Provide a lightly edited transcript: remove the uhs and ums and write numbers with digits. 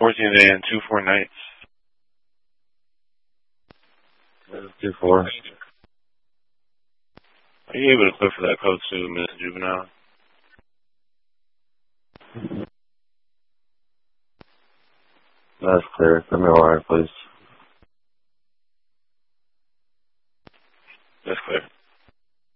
14 day and 2-4 nights. 2-4. Are you able to clear for that code 2, Miss Juvenile? That's clear. Send me a wire, please.